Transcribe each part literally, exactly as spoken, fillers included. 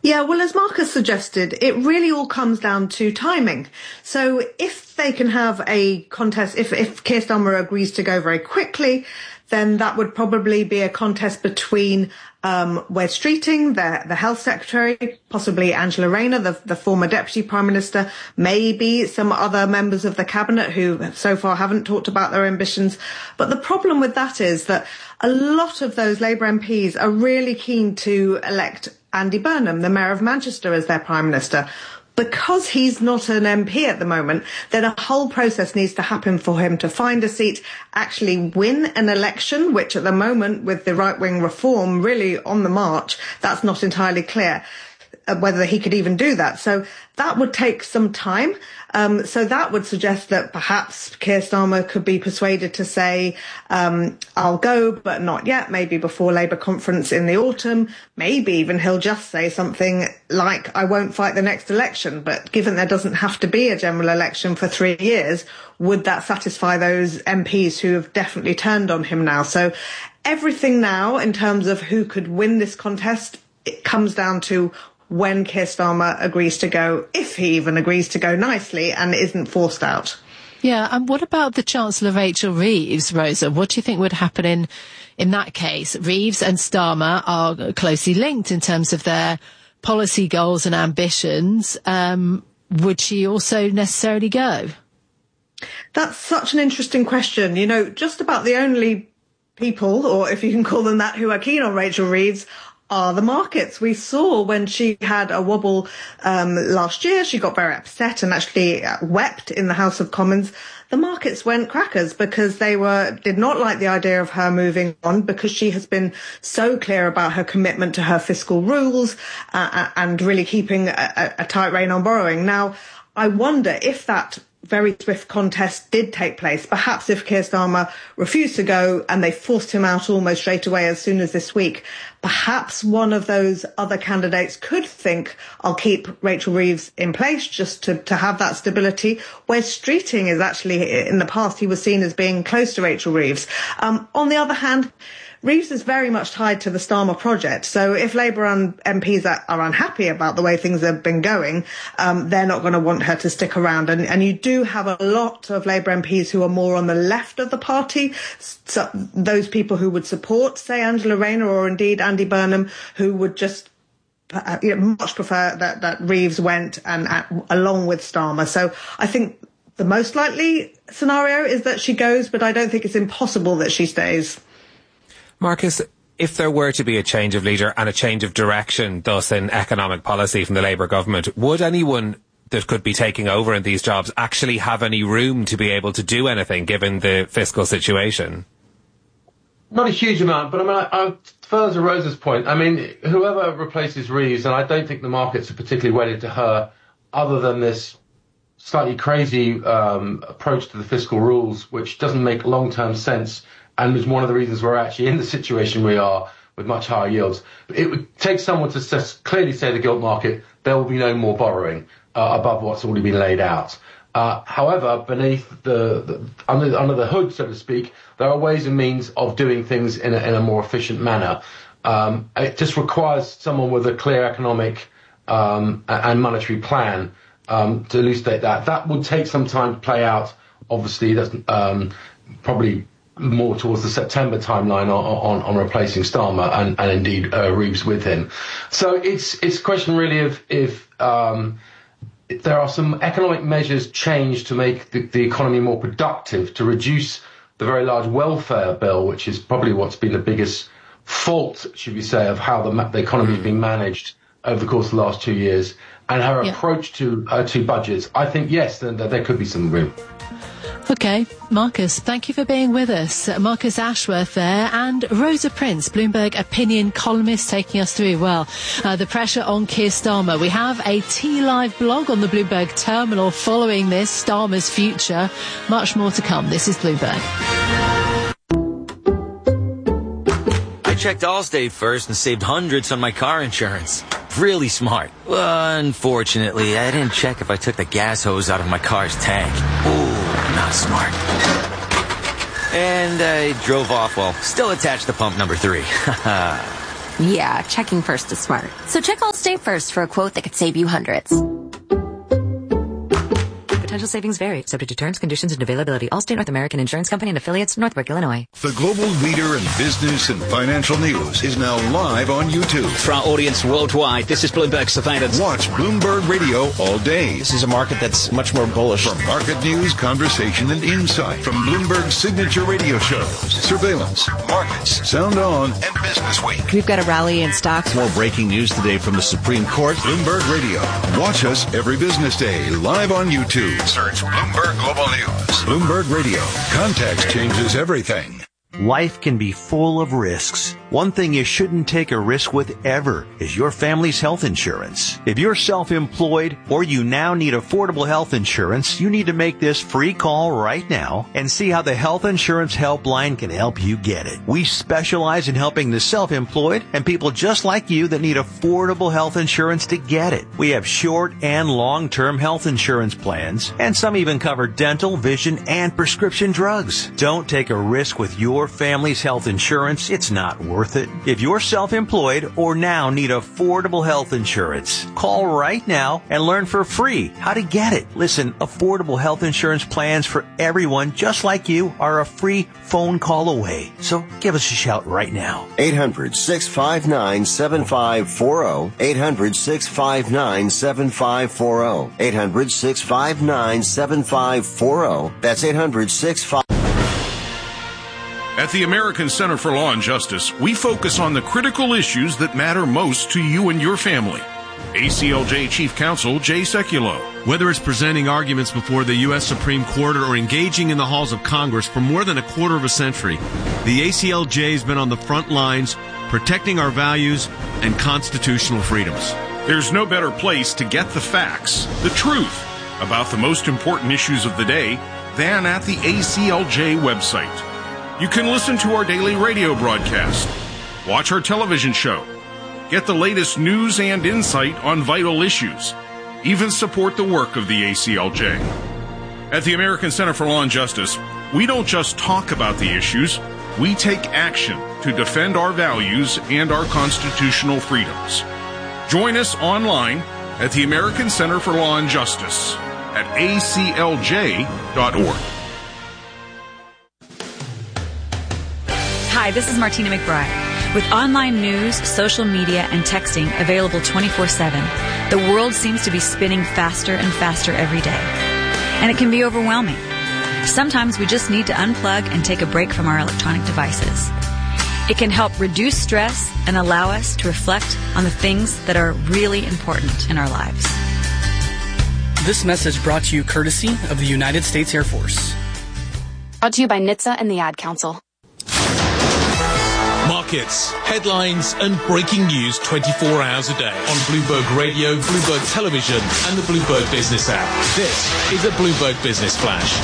Yeah, well, as Marcus suggested, it really all comes down to timing. So if they can have a contest, if, if Keir Starmer agrees to go very quickly, then that would probably be a contest between um, Wes Streeting, the, the health secretary, possibly Angela Rayner, the, the former deputy prime minister, maybe some other members of the cabinet who so far haven't talked about their ambitions. But the problem with that is that a lot of those Labour M Ps are really keen to elect Andy Burnham, the Mayor of Manchester, as their Prime Minister. Because he's not an M P at the moment, then a whole process needs to happen for him to find a seat, actually win an election, which at the moment, with the right-wing reform really on the march, that's not entirely clear uh, whether he could even do that. So that would take some time. Um, so that would suggest that perhaps Keir Starmer could be persuaded to say, um, I'll go, but not yet, maybe before Labour conference in the autumn. Maybe even he'll just say something like, I won't fight the next election. But given there doesn't have to be a general election for three years, would that satisfy those M Ps who have definitely turned on him now? So everything now in terms of who could win this contest, it comes down to when Keir Starmer agrees to go, if he even agrees to go nicely and isn't forced out. Yeah, and what about the Chancellor Rachel Reeves, Rosa? What do you think would happen in, in that case? Reeves and Starmer are closely linked in terms of their policy goals and ambitions. Um, would she also necessarily go? That's such an interesting question. You know, just about the only people, or if you can call them that, who are keen on Rachel Reeves are the markets. We saw when she had a wobble um, last year, she got very upset and actually wept in the House of Commons. The markets went crackers because they were did not like the idea of her moving on, because she has been so clear about her commitment to her fiscal rules uh, and really keeping a, a tight rein on borrowing. Now, I wonder if that very swift contest did take place. Perhaps if Keir Starmer refused to go and they forced him out almost straight away as soon as this week, perhaps one of those other candidates could think, I'll keep Rachel Reeves in place just to, to have that stability. Wes Streeting is actually, in the past, he was seen as being close to Rachel Reeves. Um, on the other hand, Reeves is very much tied to the Starmer project. So if Labour M Ps are, are unhappy about the way things have been going, um, they're not going to want her to stick around. And, and you do have a lot of Labour M Ps who are more on the left of the party. So those people who would support, say, Angela Rayner or indeed Andy Burnham, who would just uh, you know, much prefer that, that Reeves went and uh, along with Starmer. So I think the most likely scenario is that she goes, but I don't think it's impossible that she stays. Marcus, if there were to be a change of leader and a change of direction, thus in economic policy from the Labour government, would anyone that could be taking over in these jobs actually have any room to be able to do anything given the fiscal situation? Not a huge amount, but I mean, I, I, further to Rosa's point, I mean, whoever replaces Reeves, and I don't think the markets are particularly wedded to her, other than this slightly crazy um, approach to the fiscal rules, which doesn't make long-term sense, and is one of the reasons we're actually in the situation we are with much higher yields. It would take someone to s- clearly say the gilt market, there will be no more borrowing uh, above what's already been laid out. Uh, however, beneath the, the under, under the hood, so to speak, there are ways and means of doing things in a, in a more efficient manner. Um, it just requires someone with a clear economic um, and monetary plan um, to elucidate that. That would take some time to play out. Obviously, that's um, probably more towards the September timeline on, on, on replacing Starmer and, and indeed uh, Reeves with him. So it's it's a question really of if, um, if there are some economic measures changed to make the, the economy more productive, to reduce the very large welfare bill, which is probably what's been the biggest fault, should we say, of how the, the economy has been managed over the course of the last two years, and her yeah. approach to uh, to budgets. I think, yes, then there could be some room. OK, Marcus, thank you for being with us. Marcus Ashworth there, and Rosa Prince, Bloomberg opinion columnist, taking us through, well, uh, the pressure on Keir Starmer. We have a T-Live blog on the Bloomberg terminal following this, Starmer's future. Much more to come. This is Bloomberg. I checked Allstate first and saved hundreds on my car insurance. Really smart. Unfortunately, I didn't check if I took the gas hose out of my car's tank. Ooh, not smart. And I drove off while still attached to pump number three. Yeah, checking first is smart. So check Allstate first for a quote that could save you hundreds. Potential savings vary, subject to terms, conditions, and availability. Allstate North American Insurance Company and affiliates, Northbrook, Illinois. The global leader in business and financial news is now live on YouTube. For our audience worldwide, this is Bloomberg Surveillance. Watch Bloomberg Radio all day. This is a market that's much more bullish. For market news, conversation, and insight from Bloomberg's signature radio shows, Surveillance, Markets, Sound On, and Business Week. We've got a rally in stocks. More breaking news today from the Supreme Court. Bloomberg Radio. Watch us every business day live on YouTube. Search Bloomberg Global News. Bloomberg Radio. Context changes everything. Life can be full of risks. One thing you shouldn't take a risk with ever is your family's health insurance. If you're self-employed or you now need affordable health insurance, you need to make this free call right now and see how the Health Insurance Helpline can help you get it. We specialize in helping the self-employed and people just like you that need affordable health insurance to get it. We have short and long-term health insurance plans, and some even cover dental, vision, and prescription drugs. Don't take a risk with your family's health insurance. It's not worth it. If you're self-employed or now need affordable health insurance, call right now and learn for free how to get it. Listen, affordable health insurance plans for everyone just like you are a free phone call away. So give us a shout right now. eight hundred, six five nine, seven five four zero. eight hundred, six five nine, seven five four zero. eight hundred, six five nine, seven five four zero. That's eight hundred, six five nine. At the American Center for Law and Justice, we focus on the critical issues that matter most to you and your family. A C L J Chief Counsel Jay Sekulow. Whether it's presenting arguments before the U S Supreme Court or engaging in the halls of Congress for more than a quarter of a century, the A C L J has been on the front lines protecting our values and constitutional freedoms. There's no better place to get the facts, the truth, about the most important issues of the day than at the A C L J website. You can listen to our daily radio broadcast, watch our television show, get the latest news and insight on vital issues, even support the work of the A C L J. At the American Center for Law and Justice, we don't just talk about the issues, we take action to defend our values and our constitutional freedoms. Join us online at the American Center for Law and Justice at A C L J dot org. Hi, this is Martina McBride. With online news, social media, and texting available twenty-four seven, the world seems to be spinning faster and faster every day. And it can be overwhelming. Sometimes we just need to unplug and take a break from our electronic devices. It can help reduce stress and allow us to reflect on the things that are really important in our lives. This message brought to you courtesy of the United States Air Force. Brought to you by N H T S A and the Ad Council. Markets, headlines, and breaking news twenty-four hours a day on Bloomberg Radio, Bloomberg Television, and the Bloomberg Business app. This is a Bloomberg Business Flash.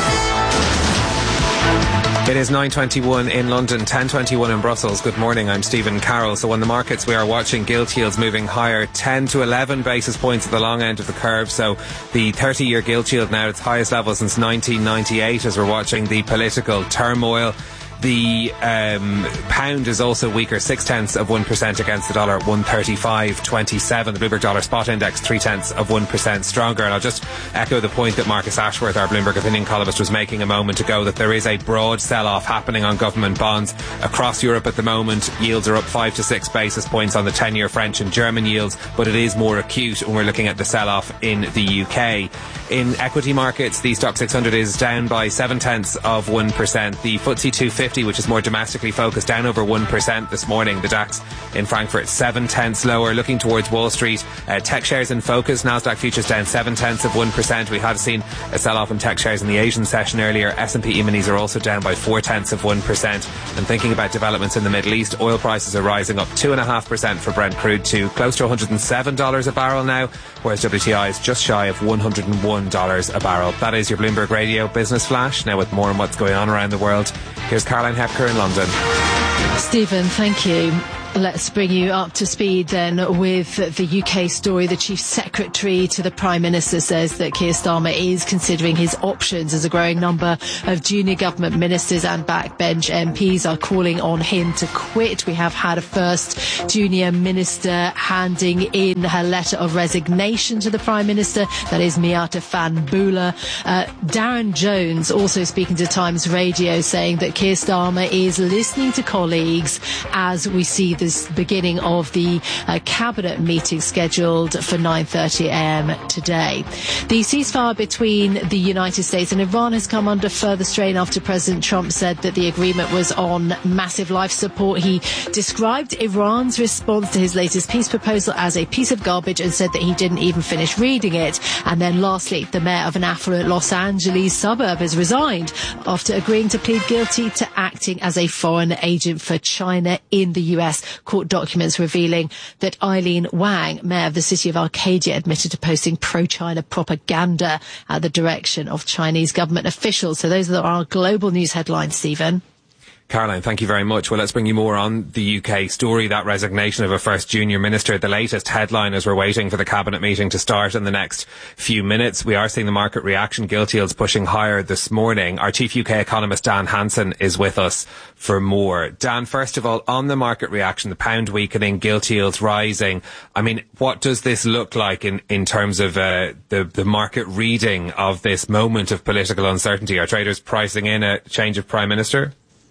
It is nine twenty-one in London, ten twenty-one in Brussels. Good morning, I'm Stephen Carroll. So on the markets, we are watching gilt yields moving higher, ten to eleven basis points at the long end of the curve. So the thirty-year gilt yield now at its highest level since nineteen ninety-eight, as we're watching the political turmoil. The um, pound is also weaker, six tenths of one percent against the dollar, one thirty-five twenty-seven. The Bloomberg Dollar Spot Index, three tenths of one percent stronger. And I'll just echo the point that Marcus Ashworth, our Bloomberg opinion columnist, was making a moment ago, that there is a broad sell-off happening on government bonds across Europe at the moment. Yields are up five to six basis points on the ten-year French and German yields, but it is more acute when we're looking at the sell-off in the U K. In equity markets, the Stoxx six hundred is down by seven tenths of one percent. The F T S E two fifty, which is more domestically focused, down over one percent this morning. The DAX in Frankfurt, seven tenths lower. Looking towards Wall Street, uh, tech shares in focus. Nasdaq futures down seven tenths of one percent. We have seen a sell-off in tech shares in the Asian session earlier. S and P E-minis are also down by four tenths of one percent. And thinking about developments in the Middle East, oil prices are rising up two point five percent for Brent crude to close to one hundred seven dollars a barrel now, whereas W T I is just shy of one hundred one dollars a barrel. That is your Bloomberg Radio Business Flash. Now with more on what's going on around the world, here's Caroline Hepker in London. Stephen, thank you. Let's bring you up to speed then with the U K story. The Chief Secretary to the Prime Minister says that Keir Starmer is considering his options as a growing number of junior government ministers and backbench M Ps are calling on him to quit. We have had a first junior minister handing in her letter of resignation to the Prime Minister. That is Miata Fahnbulleh. Uh, Darren Jones also speaking to Times Radio saying that Keir Starmer is listening to colleagues as we see the this beginning of the uh, cabinet meeting scheduled for nine thirty a m today. The ceasefire between the United States and Iran has come under further strain after President Trump said that the agreement was on massive life support. He described Iran's response to his latest peace proposal as a piece of garbage and said that he didn't even finish reading it. And then lastly, the mayor of an affluent Los Angeles suburb has resigned after agreeing to plead guilty to acting as a foreign agent for China in the U S. Court documents revealing that Eileen Wang, mayor of the city of Arcadia, admitted to posting pro-China propaganda at the direction of Chinese government officials. So those are our global news headlines, Stephen. Caroline, thank you very much. Well, let's bring you more on the U K story, that resignation of a first junior minister. The latest headline as we're waiting for the cabinet meeting to start in the next few minutes. We are seeing the market reaction, gilt yields pushing higher this morning. Our chief U K economist Dan Hansen is with us for more. Dan, first of all, on the market reaction, the pound weakening, gilt yields rising. I mean, what does this look like in, in terms of uh, the, the market reading of this moment of political uncertainty? Are traders pricing in a change of Prime Minister?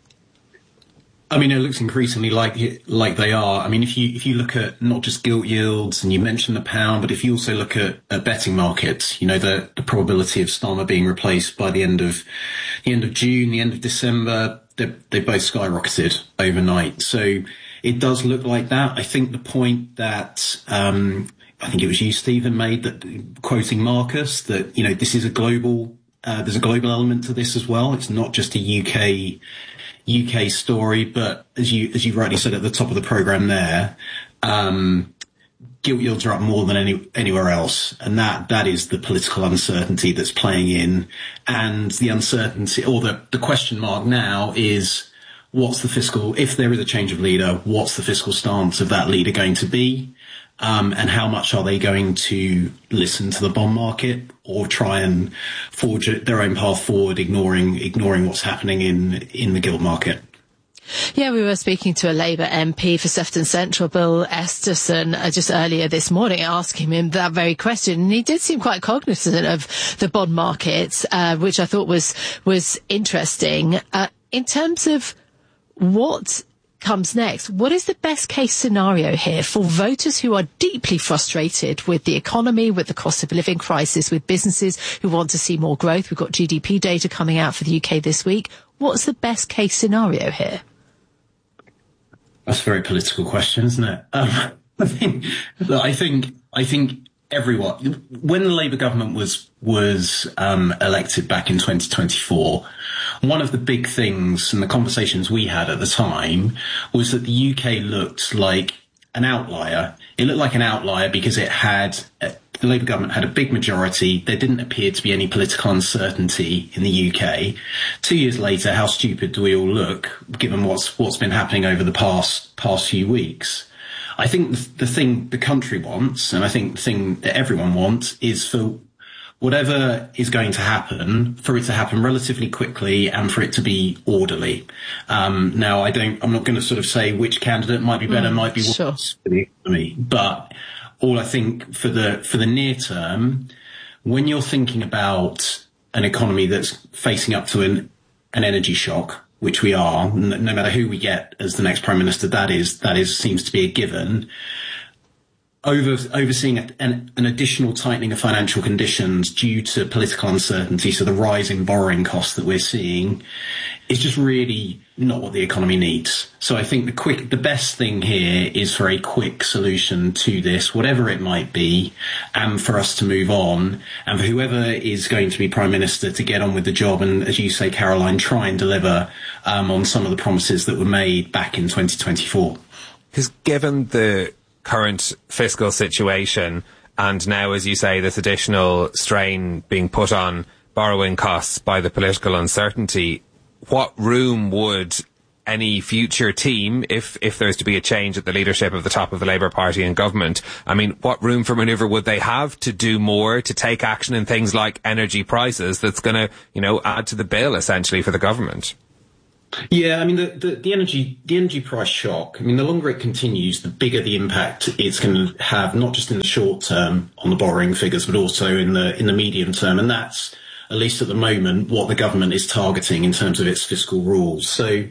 I mean, it looks increasingly like like they are. I mean, if you if you look at not just gilt yields, and you mentioned the pound, but if you also look at, at betting markets, you know, the, the probability of Starmer being replaced by the end of the end of June, the end of December, they they both skyrocketed overnight. So it does look like that. I think the point that um, I think it was you, Stephen, made that quoting Marcus, that you know this is a global. Uh, there's a global element to this as well. It's not just a U K. U K story, but as you as you rightly said at the top of the programme there, um, gilt yields are up more than any anywhere else, and that that is the political uncertainty that's playing in, and the uncertainty or the the question mark now is what's the fiscal, if there is a change of leader, what's the fiscal stance of that leader going to be, um, and how much are they going to listen to the bond market or try and forge their own path forward, ignoring ignoring what's happening in in the gilt market. Yeah, we were speaking to a Labour M P for Sefton Central, Bill Esterson, uh, just earlier this morning, asking him that very question. And he did seem quite cognizant of the bond markets, uh, which I thought was was interesting. Uh, in terms of what comes next, what is the best case scenario here for voters who are deeply frustrated with the economy, with the cost of living crisis, with businesses who want to see more growth? We've got G D P data coming out for the U K this week. What's the best case scenario here? That's a very political question, isn't it? Um, I think, look, I think, I think everyone, when the Labour government was was um, elected back in twenty twenty-four, one of the big things and the conversations we had at the time was that the U K looked like an outlier. It looked like an outlier because it had, uh, the Labour government had a big majority. There didn't appear to be any political uncertainty in the U K. Two years later, how stupid do we all look, given what's what's been happening over the past past few weeks? I think the, the thing the country wants, and I think the thing that everyone wants, is for whatever is going to happen, for it to happen relatively quickly and for it to be orderly. Um, now, I don't, I'm not going to sort of say which candidate might be better, mm, might be worse for the economy, but all I think for the, for the near term, when you're thinking about an economy that's facing up to an, an energy shock, which we are, no matter who we get as the next Prime Minister, that is, that is, seems to be a given. Over, overseeing a, an, an additional tightening of financial conditions due to political uncertainty, so the rising borrowing costs that we're seeing, is just really not what the economy needs. So I think the quick, the best thing here is for a quick solution to this, whatever it might be, and for us to move on, and for whoever is going to be Prime Minister to get on with the job, and as you say, Caroline, try and deliver um, on some of the promises that were made back in twenty twenty-four. Because given the current fiscal situation, and now, as you say, this additional strain being put on borrowing costs by the political uncertainty, what room would any future team, if if there's to be a change at the leadership of the top of the Labour Party and government, I mean, what room for manoeuvre would they have to do more, to take action in things like energy prices that's going to, you know, add to the bill, essentially, for the government? Yeah, I mean, the, the, the energy the energy price shock, I mean, the longer it continues, the bigger the impact it's going to have, not just in the short term on the borrowing figures, but also in the in the medium term. And that's, at least at the moment, what the government is targeting in terms of its fiscal rules. So,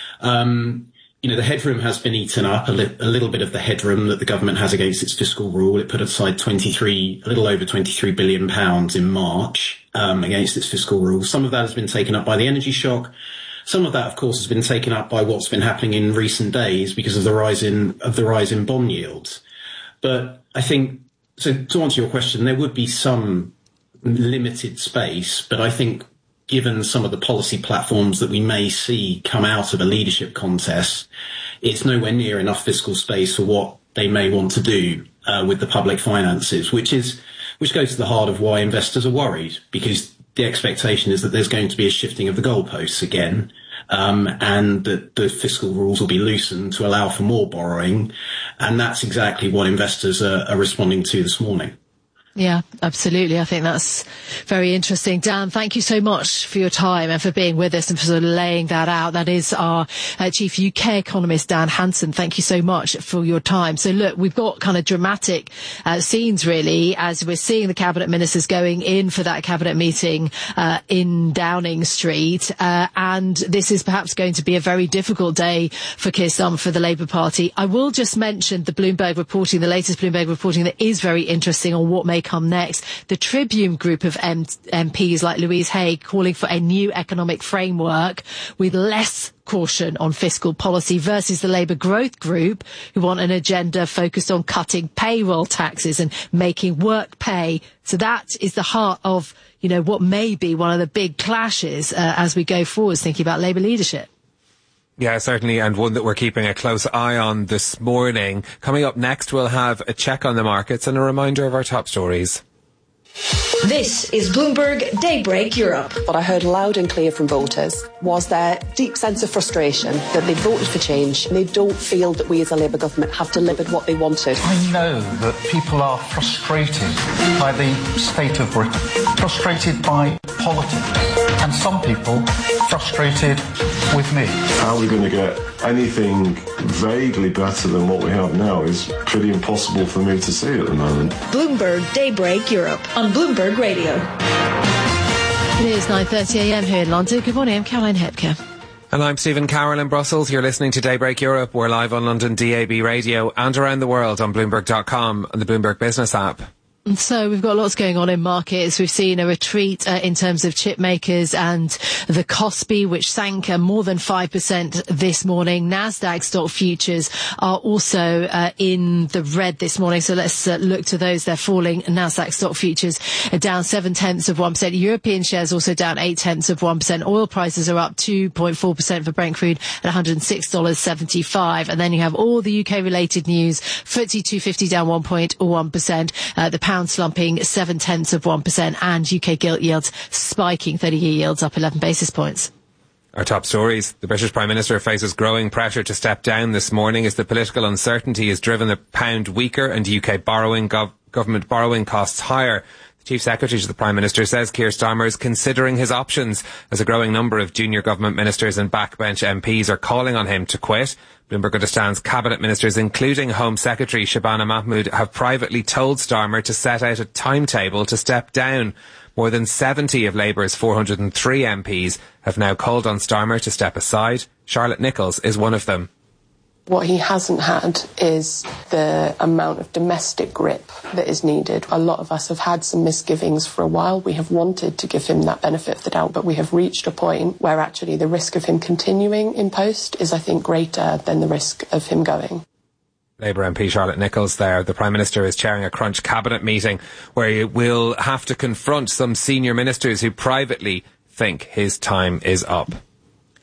um, you know, the headroom has been eaten up, a, li- a little bit of the headroom that the government has against its fiscal rule. It put aside twenty-three, a little over twenty-three billion pounds in March um, against its fiscal rule. Some of that has been taken up by the energy shock. Some of that, of course, has been taken up by what's been happening in recent days because of the rise in of the rise in bond yields. But I think, so to answer your question, there would be some limited space, but I think given some of the policy platforms that we may see come out of a leadership contest, it's nowhere near enough fiscal space for what they may want to do uh, with the public finances, which is which goes to the heart of why investors are worried, because the expectation is that there's going to be a shifting of the goalposts again, um, and that the fiscal rules will be loosened to allow for more borrowing, and that's exactly what investors are, are responding to this morning. Yeah, absolutely. I think that's very interesting. Dan, thank you so much for your time and for being with us and for sort of laying that out. That is our uh, chief U K economist, Dan Hanson. Thank you so much for your time. So look, we've got kind of dramatic uh, scenes really as we're seeing the cabinet ministers going in for that cabinet meeting uh, in Downing Street. Uh, and this is perhaps going to be a very difficult day for Keir Starmer, for the Labour Party. I will just mention the Bloomberg reporting, the latest Bloomberg reporting that is very interesting on what may come next. The Tribune group of M- MPs like Louise Hay calling for a new economic framework with less caution on fiscal policy versus the Labour Growth Group, who want an agenda focused on cutting payroll taxes and making work pay. So that is the heart of, you know, what may be one of the big clashes uh, as we go forward, thinking about Labour leadership. Yeah, certainly, and one that we're keeping a close eye on this morning. Coming up next, we'll have a check on the markets and a reminder of our top stories. This is Bloomberg Daybreak Europe. What I heard loud and clear from voters was their deep sense of frustration that they voted for change and they don't feel that we as a Labour government have delivered what they wanted. I know that people are frustrated by the state of Britain, frustrated by politics, and some people frustrated with me. How are we going to get anything vaguely better than what we have now is pretty impossible for me to see at the moment. Bloomberg Daybreak Europe on Bloomberg Radio. It is nine thirty a m here in London. Good morning, I'm Caroline Hepker. And I'm Stephen Carroll in Brussels. You're listening to Daybreak Europe. We're live on London D A B radio and around the world on Bloomberg dot com and the Bloomberg Business app. So we've got lots going on in markets. We've seen a retreat uh, in terms of chip makers and the Kospi, which sank uh, more than five percent this morning. Nasdaq stock futures are also uh, in the red this morning. So let's uh, look to those. They're falling. Nasdaq stock futures are down seven tenths of one percent. European shares also down eight tenths of one percent. Oil prices are up two point four percent for Brent crude at one hundred six dollars seventy-five. And then you have all the U K related news. F T S E two fifty down one point one percent. Uh, the pound slumping seven tenths of one percent, and U K gilt yields spiking, thirty-year yields up eleven basis points. Our top stories. The British Prime Minister faces growing pressure to step down this morning as the political uncertainty has driven the pound weaker and U K borrowing gov- government borrowing costs higher. The Chief Secretary to the Prime Minister says Keir Starmer is considering his options as a growing number of junior government ministers and backbench M Ps are calling on him to quit. Bloomberg understands cabinet ministers, including Home Secretary Shabana Mahmood, have privately told Starmer to set out a timetable to step down. More than seventy of Labour's four hundred three M Ps have now called on Starmer to step aside. Charlotte Nichols is one of them. What he hasn't had is the amount of domestic grip that is needed. A lot of us have had some misgivings for a while. We have wanted to give him that benefit of the doubt, but we have reached a point where actually the risk of him continuing in post is, I think, greater than the risk of him going. Labour M P Charlotte Nichols there. The Prime Minister is chairing a crunch cabinet meeting where he will have to confront some senior ministers who privately think his time is up.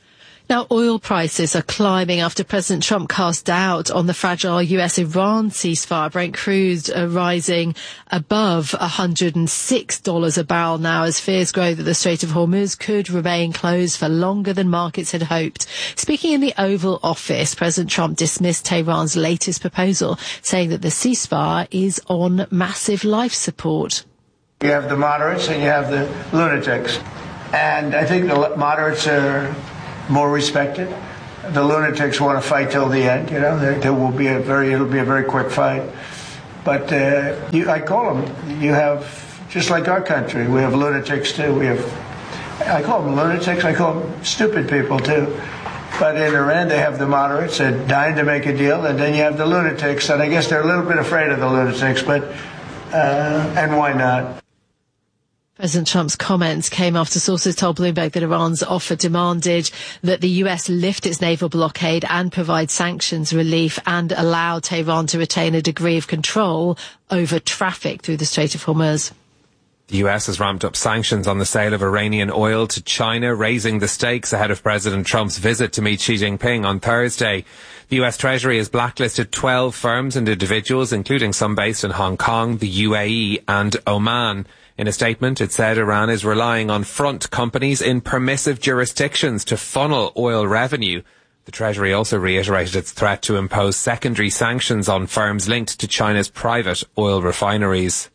Now, oil prices are climbing after President Trump cast doubt on the fragile U S Iran ceasefire. Brent crude uh, rising above one hundred six dollars a barrel now as fears grow that the Strait of Hormuz could remain closed for longer than markets had hoped. Speaking in the Oval Office, President Trump dismissed Tehran's latest proposal, saying that the ceasefire is on massive life support. You have the moderates and you have the lunatics. And I think the moderates are more respected. The lunatics want to fight till the end. You know, there, there will be a very, it'll be a very quick fight. But uh, you, I call them. You have, just like our country, we have lunatics too. We have, I call them lunatics. I call them stupid people too. But in Iran, they have the moderates. They're dying to make a deal, and then you have the lunatics. And I guess they're a little bit afraid of the lunatics. But uh, and why not? President Trump's comments came after sources told Bloomberg that Iran's offer demanded that the U S lift its naval blockade and provide sanctions relief and allow Tehran to retain a degree of control over traffic through the Strait of Hormuz. The U S has ramped up sanctions on the sale of Iranian oil to China, raising the stakes ahead of President Trump's visit to meet Xi Jinping on Thursday. The U S Treasury has blacklisted twelve firms and individuals, including some based in Hong Kong, the U A E and Oman. In a statement, it said Iran is relying on front companies in permissive jurisdictions to funnel oil revenue. The Treasury also reiterated its threat to impose secondary sanctions on firms linked to China's private oil refineries.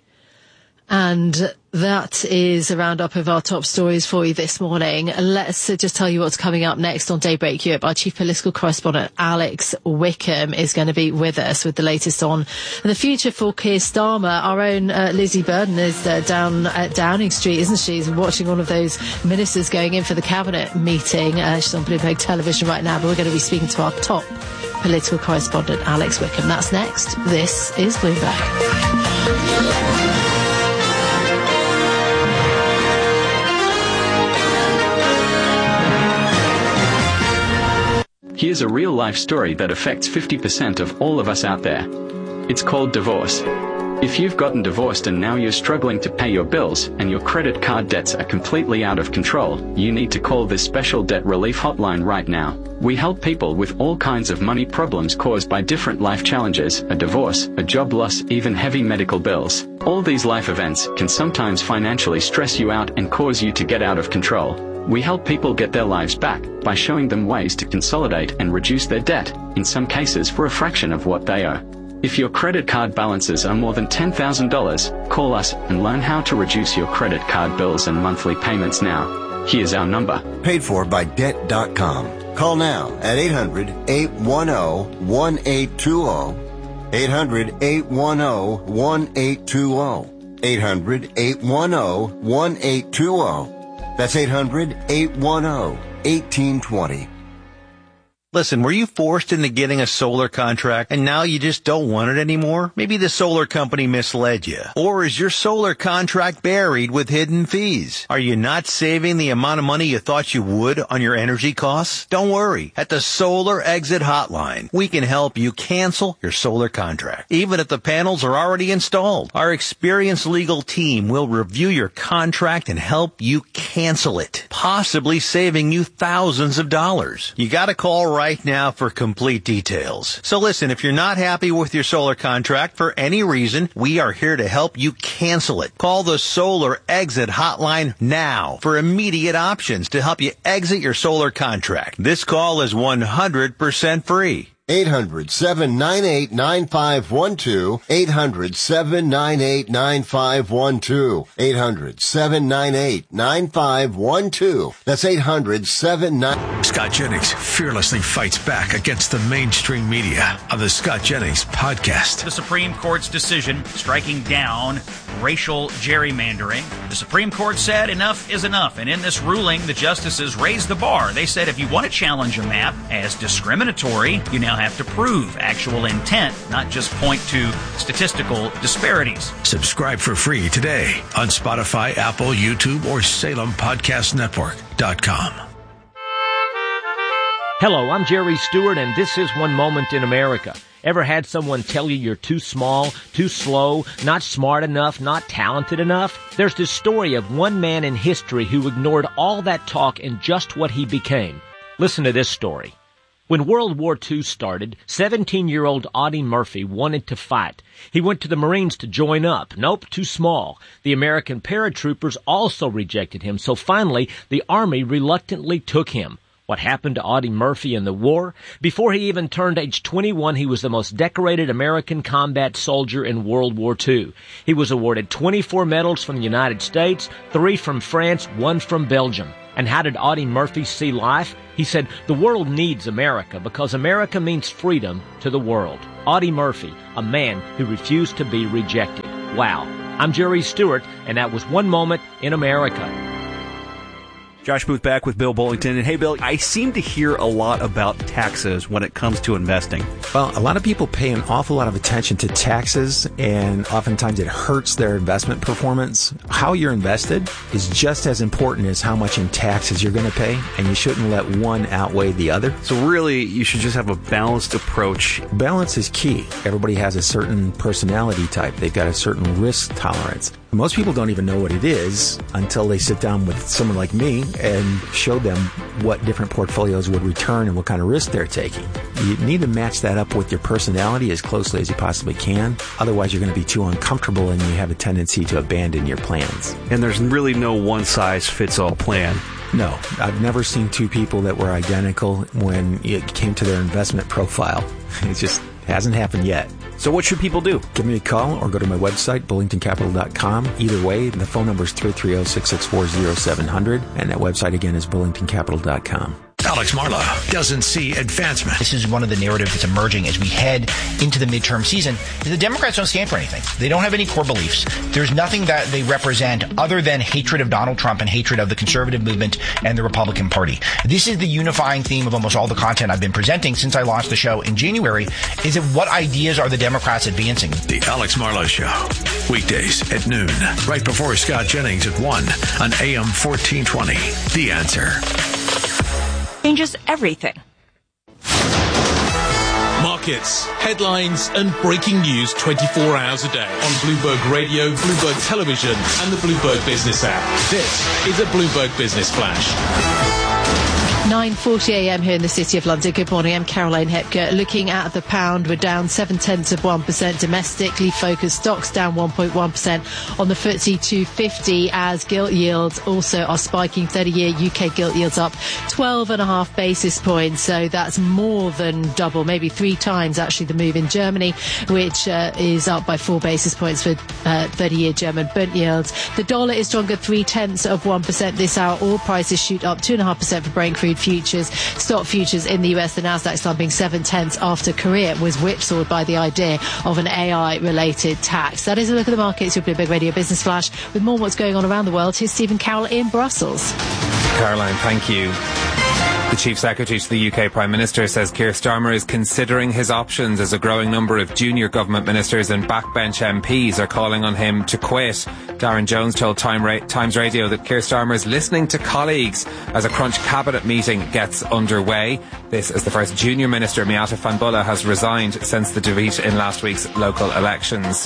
And that is a roundup of our top stories for you this morning. Let's uh, just tell you what's coming up next on Daybreak Europe. Our chief political correspondent, Alex Wickham, is going to be with us with the latest on the future for Keir Starmer. Our own uh, Lizzie Burden is uh, down at Downing Street, isn't she? She's watching all of those ministers going in for the cabinet meeting. Uh, she's on Bloomberg Television right now, but we're going to be speaking to our top political correspondent, Alex Wickham. That's next. This is Bloomberg. Here's a real-life story that affects fifty percent of all of us out there. It's called divorce. If you've gotten divorced and now you're struggling to pay your bills and your credit card debts are completely out of control, you need to call this special debt relief hotline right now. We help people with all kinds of money problems caused by different life challenges, a divorce, a job loss, even heavy medical bills. All these life events can sometimes financially stress you out and cause you to get out of control. We help people get their lives back by showing them ways to consolidate and reduce their debt, in some cases for a fraction of what they owe. If your credit card balances are more than ten thousand dollars, call us and learn how to reduce your credit card bills and monthly payments now. Here's our number. Paid for by debt dot com. Call now at eight hundred, eight one zero, one eight two zero. eight hundred, eight one zero, one eight two zero. eight hundred, eight one zero, one eight two zero. That's eight hundred, eight one zero, one eight two zero. Listen, were you forced into getting a solar contract and now you just don't want it anymore? Maybe the solar company misled you. Or is your solar contract buried with hidden fees? Are you not saving the amount of money you thought you would on your energy costs? Don't worry. At the Solar Exit Hotline, we can help you cancel your solar contract, even if the panels are already installed. Our experienced legal team will review your contract and help you cancel it, possibly saving you thousands of dollars. You gotta call right right now for complete details. So listen, if you're not happy with your solar contract for any reason, we are here to help you cancel it. Call the Solar Exit Hotline now for immediate options to help you exit your solar contract. This call is one hundred percent free. eight hundred, seven nine eight, nine five one two. eight hundred, seven nine eight, nine five one two. eight hundred, seven nine eight, nine five one two. That's eight hundred, seven nine eight. Scott Jennings fearlessly fights back against the mainstream media on the Scott Jennings podcast. The Supreme Court's decision striking down racial gerrymandering. The Supreme Court said enough is enough. And in this ruling, the justices raised the bar. They said if you want to challenge a map as discriminatory, you now have to prove actual intent, not just point to statistical disparities. Subscribe for free today on Spotify, Apple, YouTube, or Salem Podcast Network dot com. Hello, I'm Jerry Stewart, and this is One Moment in America. Ever had someone tell you you're too small, too slow, not smart enough, not talented enough? There's this story of one man in history who ignored all that talk and just what he became. Listen to this story. When World War Two started, seventeen-year-old Audie Murphy wanted to fight. He went to the Marines to join up. Nope, too small. The American paratroopers also rejected him, so finally the Army reluctantly took him. What happened to Audie Murphy in the war? Before he even turned age twenty-one, he was the most decorated American combat soldier in World War Two. He was awarded twenty-four medals from the United States, three from France, one from Belgium. And how did Audie Murphy see life? He said, the world needs America because America means freedom to the world. Audie Murphy, a man who refused to be rejected. Wow. I'm Jerry Stewart, and that was One Moment in America. Josh Booth back with Bill Bullington. And hey, Bill, I seem to hear a lot about taxes when it comes to investing. Well, a lot of people pay an awful lot of attention to taxes, and oftentimes it hurts their investment performance. How you're invested is just as important as how much in taxes you're going to pay, and you shouldn't let one outweigh the other. So really, you should just have a balanced approach. Balance is key. Everybody has a certain personality type. They've got a certain risk tolerance. Most people don't even know what it is until they sit down with someone like me and show them what different portfolios would return and what kind of risk they're taking. You need to match that up with your personality as closely as you possibly can. Otherwise, you're going to be too uncomfortable and you have a tendency to abandon your plans. And there's really no one-size-fits-all plan. No, I've never seen two people that were identical when it came to their investment profile. It just hasn't happened yet. So what should people do? Give me a call or go to my website, bullington capital dot com. Either way, the phone number is three three zero, six six four, zero seven zero zero, and that website again is bullington capital dot com. Alex Marlow doesn't see advancement. This is one of the narratives that's emerging as we head into the midterm season. The Democrats don't stand for anything. They don't have any core beliefs. There's nothing that they represent other than hatred of Donald Trump and hatred of the conservative movement and the Republican Party. This is the unifying theme of almost all the content I've been presenting since I launched the show in January, is that what ideas are the Democrats advancing? The Alex Marlow Show, weekdays at noon, right before Scott Jennings at one on A M fourteen twenty. The Answer. Changes everything. Markets, headlines, and breaking news twenty-four hours a day on Bloomberg Radio, Bloomberg Television, and the Bloomberg Business app. This is a Bloomberg Business Flash. nine forty a m here in the City of London. Good morning, I'm Caroline Hepker. Looking at the pound, we're down seven tenths of one percent. Domestically focused stocks down one point one percent on the F T S E two fifty as gilt yields also are spiking. thirty-year U K gilt yields up twelve and a half basis points. So that's more than double, maybe three times actually the move in Germany, which uh, is up by four basis points for uh, thirty-year German Bund yields. The dollar is stronger three tenths of one percent this hour. Oil prices shoot up two and a half percent for Brent crude futures. Stock futures in the U S, the Nasdaq slumping seven tenths after Korea was whipsawed by the idea of an A I-related tax. That is a look at the markets. Your Bloomberg Radio Business Flash with more on what's going on around the world. Here's Stephen Carroll in Brussels. Caroline, thank you. The Chief Secretary to the U K Prime Minister says Keir Starmer is considering his options as a growing number of junior government ministers and backbench M Ps are calling on him to quit. Darren Jones told Time Ra- Times Radio that Keir Starmer is listening to colleagues as a crunch cabinet meeting gets underway. This as the first junior minister, Miata Fahnbulleh, has resigned since the defeat in last week's local elections.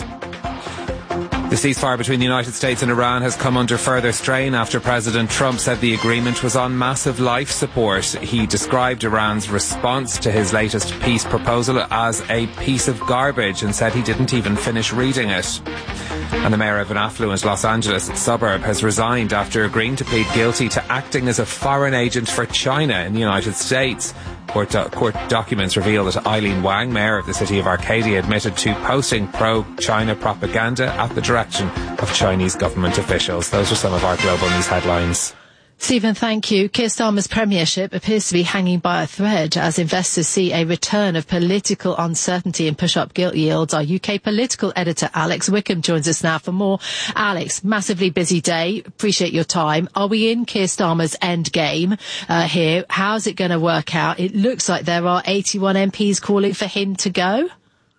The ceasefire between the United States and Iran has come under further strain after President Trump said the agreement was on massive life support. He described Iran's response to his latest peace proposal as a piece of garbage and said he didn't even finish reading it. And the mayor of an affluent Los Angeles suburb has resigned after agreeing to plead guilty to acting as a foreign agent for China in the United States. Court, do- court documents reveal that Eileen Wang, mayor of the city of Arcadia, admitted to posting pro-China propaganda at the direction of Chinese government officials. Those are some of our global news headlines. Stephen, thank you. Keir Starmer's premiership appears to be hanging by a thread as investors see a return of political uncertainty and push up gilt yields. Our U K political editor Alex Wickham joins us now for more. Alex, massively busy day. Appreciate your time. Are we in Keir Starmer's end game uh, here? How's it going to work out? It looks like there are eighty-one M Ps calling for him to go.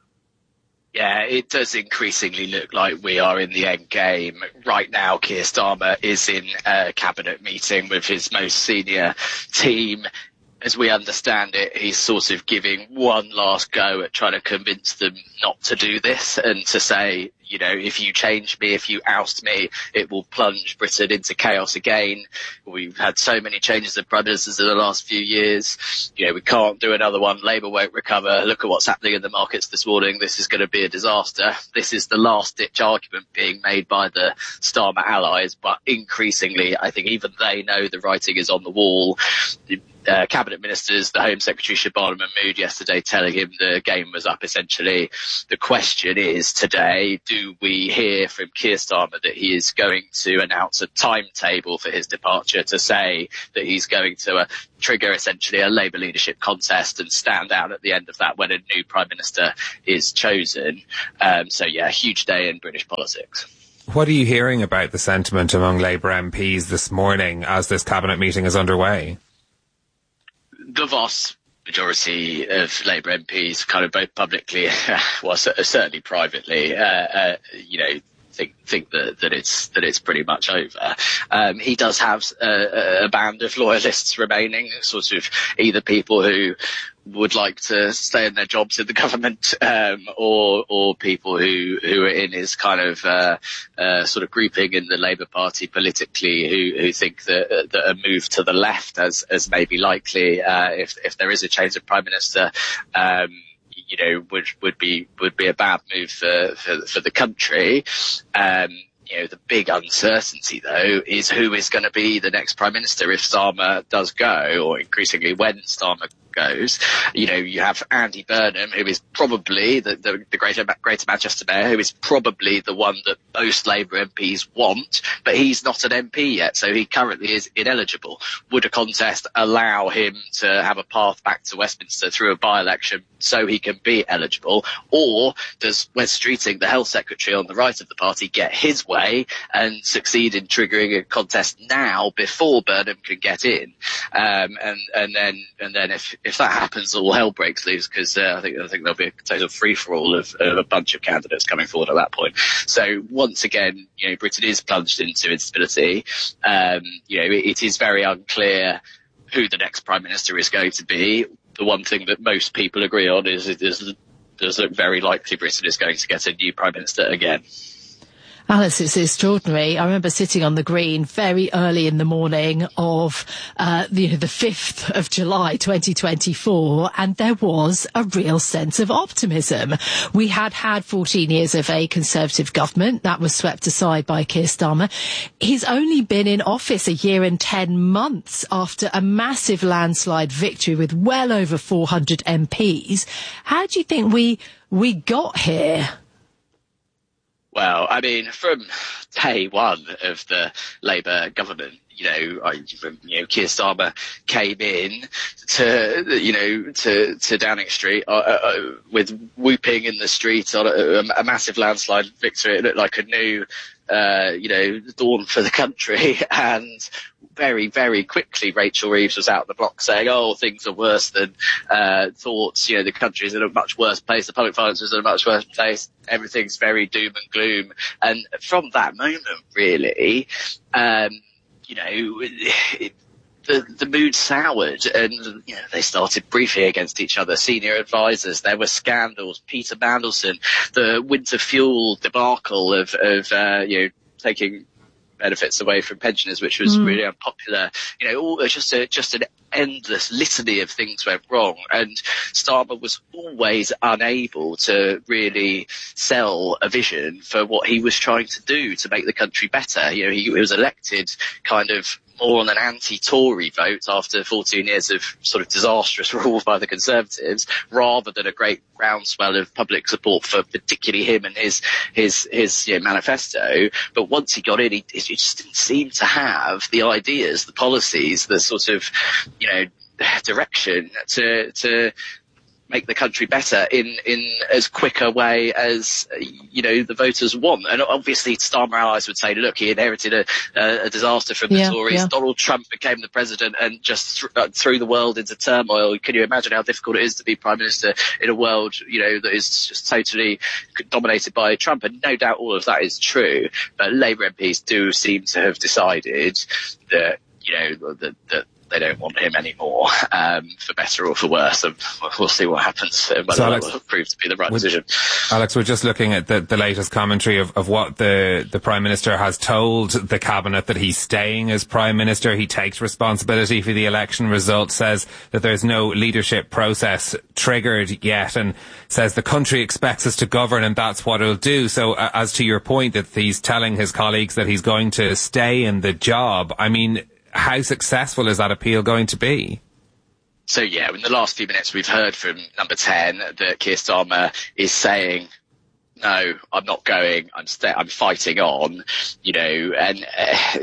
Yeah, it does increasingly look like we are in the end game. Right now, Keir Starmer is in a cabinet meeting with his most senior team. as we understand it, he's sort of giving one last go at trying to convince them not to do this and to say, you know, if you change me, if you oust me, it will plunge Britain into chaos again. We've had so many changes of prime ministers in the last few years. You know, we can't do another one. Labour won't recover. Look at what's happening in the markets this morning. This is going to be a disaster. This is the last-ditch argument being made by the Starmer allies, but increasingly, I think even they know the writing is on the wall. Uh, cabinet ministers, the Home Secretary Shabana Mahmood yesterday telling him the game was up essentially. The question is today, do we hear from Keir Starmer that he is going to announce a timetable for his departure, to say that he's going to uh, trigger essentially a Labour leadership contest and stand out at the end of that when a new Prime Minister is chosen? Um, so yeah, a huge day in British politics. What are you hearing about the sentiment among Labour M Ps this morning as this cabinet meeting is underway? The vast majority of Labour M Ps, kind of both publicly, well, certainly privately, uh, uh, you know, think think that, that it's that it's pretty much over. Um, he does have a, a band of loyalists remaining, sort of either people who would like to stay in their jobs in the government, um, or or people who who are in his kind of uh, uh, sort of grouping in the Labour Party politically, who who think that, that a move to the left as as may be likely uh, if if there is a change of prime minister. Um, you know, would would be would be a bad move for for, for the country. Um, You know, the big uncertainty, though, is who is going to be the next Prime Minister if Starmer does go, or increasingly when Starmer goes. You know, you have Andy Burnham, who is probably the, the, the greater, greater Manchester Mayor, who is probably the one that most Labour M Ps want, but he's not an M P yet, so he currently is ineligible. Would a contest allow him to have a path back to Westminster through a by-election so he can be eligible? Or does Wes Streeting, the Health Secretary on the right of the party, get his way and succeed in triggering a contest now before Burnham can get in? Um, and, and then, and then if, if that happens, all hell breaks loose, because uh, I think I think there'll be a total free-for-all of, of a bunch of candidates coming forward at that point. So once again, you know, Britain is plunged into instability. Um, you know, it, it is very unclear who the next Prime Minister is going to be. The one thing that most people agree on is it is, does look very likely Britain is going to get a new Prime Minister again. Alice, it's extraordinary. I remember sitting on the green very early in the morning of uh, the, the fifth of July twenty twenty-four, and there was a real sense of optimism. We had had fourteen years of a Conservative government. That was swept aside by Keir Starmer. He's only been in office a year and ten months after a massive landslide victory with well over four hundred M Ps. How do you think we we got here? Well, I mean, from day one of the Labour government, you know, I, you know, Keir Starmer came in to, you know, to, to Downing Street uh, uh, with whooping in the street on a, a massive landslide victory. It looked like a new, uh, you know, dawn for the country. And very, very quickly, Rachel Reeves was out the block saying, oh, things are worse than uh, thought. You know, the country is in a much worse place. The public finances are in a much worse place. Everything's very doom and gloom. And from that moment, really, um, you know, it, the, the mood soured, and, you know, they started briefing against each other, senior advisors. There were scandals. Peter Mandelson, the winter fuel debacle of, of uh, you know, taking benefits away from pensioners, which was mm. really unpopular. You know, all, just a, just an endless litany of things went wrong, and Starmer was always unable to really sell a vision for what he was trying to do to make the country better. You know, he, he was elected kind of more on an anti-Tory vote after fourteen years of sort of disastrous rule by the Conservatives, rather than a great groundswell of public support for particularly him and his his his you know, manifesto. But once he got in, he, he just didn't seem to have the ideas, the policies, the sort of, you know, direction to to make the country better in, in as quick a way as, you know, the voters want. And obviously Starmer allies would say, look, he inherited a, a, a disaster from the yeah, Tories. Yeah. Donald Trump became the president and just th- uh, threw the world into turmoil. Can you imagine how difficult it is to be prime minister in a world, you know, that is just totally dominated by Trump? And no doubt all of that is true. But Labour M Ps do seem to have decided that, you know, that, that they don't want him anymore, um, for better or for worse. And we'll see what happens, uh, whether So, that Alex, will prove to be the right with, decision. Alex, we're just looking at the, the latest commentary of, of what the, the Prime Minister has told the Cabinet, that he's staying as Prime Minister. He takes responsibility for the election result, says that there's no leadership process triggered yet, and says the country expects us to govern and that's what it'll do. So uh, as to your point that he's telling his colleagues that he's going to stay in the job, I mean, how successful is that appeal going to be? So, yeah, in the last few minutes we've heard from number ten that Keir Starmer is saying, no, I'm not going, I'm sta- I'm fighting on, you know, and uh,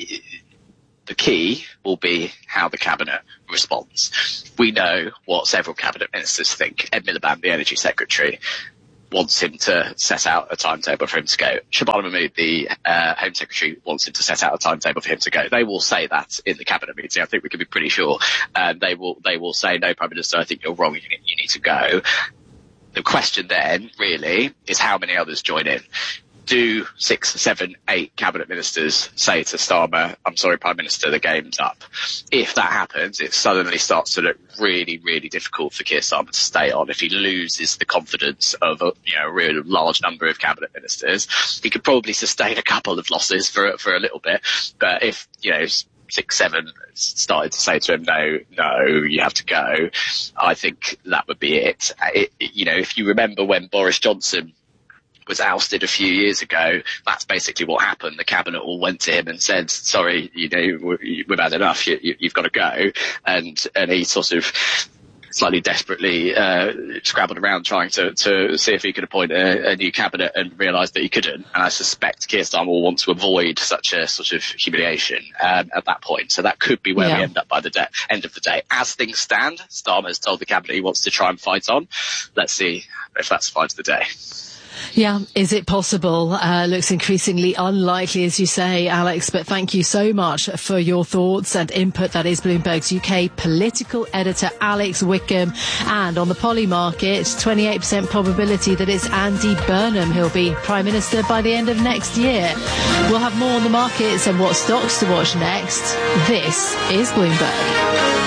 the key will be how the Cabinet responds. We know what several Cabinet Ministers think. Ed Miliband, the Energy Secretary, wants him to set out a timetable for him to go. Shabana Mahmood, the uh, Home Secretary, wants him to set out a timetable for him to go. They will say that in the Cabinet meeting. I think we can be pretty sure. Um, they will they will say, no, Prime Minister, I think you're wrong. You, you need to go. The question then, really, is how many others join in. Do six, seven, eight Cabinet Ministers say to Starmer, I'm sorry, Prime Minister, the game's up? If that happens, it suddenly starts to look really, really difficult for Keir Starmer to stay on. If he loses the confidence of a you know, a really large number of Cabinet Ministers, he could probably sustain a couple of losses for, for a little bit. But if, you know, six, seven started to say to him, no, no, you have to go, I think that would be it. it you know, if you remember when Boris Johnson was ousted a few years ago, that's basically what happened. The Cabinet all went to him and said, sorry, you know, we've had enough, you, you, you've got to go. And, and he sort of slightly desperately uh, scrabbled around trying to, to see if he could appoint a, a new Cabinet and realised that he couldn't. And I suspect Keir Starmer will want to avoid such a sort of humiliation um, at that point. So that could be where Yeah. we end up by the de- end of the day. As things stand, Starmer has told the Cabinet he wants to try and fight on. Let's see if that survives the day. Yeah, is it possible? Uh, looks increasingly unlikely, as you say, Alex, but thank you so much for your thoughts and input. That is Bloomberg's U K political editor, Alex Wickham. And on the poly market, twenty-eight percent probability that it's Andy Burnham who'll be Prime Minister by the end of next year. We'll have more on the markets and what stocks to watch next. This is Bloomberg.